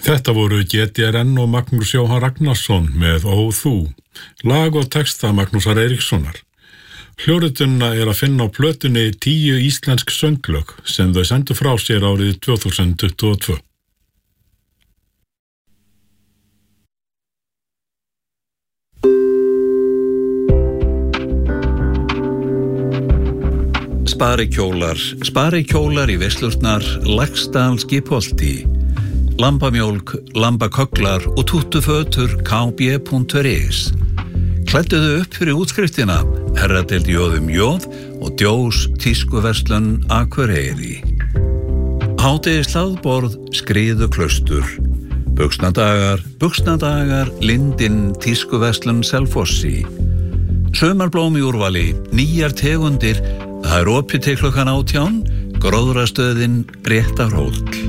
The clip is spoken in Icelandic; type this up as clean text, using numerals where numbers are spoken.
Þetta voru GTRN og Magnús Jóhann Ragnarsson með Ó þú, lag og texta Magnúsar Eiríkssonar. Hljóritunna að finna á plötunni 10 íslensk sönglög sem þau sendu frá sér árið 2022. Sparikjólar í veislurnar, Laxdal Skipholti, lambamjólk, lambakögglar og túttufötur kb.is. Klædduðu upp fyrir útskriftina, herradeild Jóðum Jóð og Djós tískuverslun Akureyri. Hádegis hlaðborð, Skriðu Klaustur. Buxnadagar, Lindin tískuverslun Selfossi. Sumarblóm í úrvali, nýjar tegundir, það opið til klukkan 18, gróðrastöðin Réttarhóll.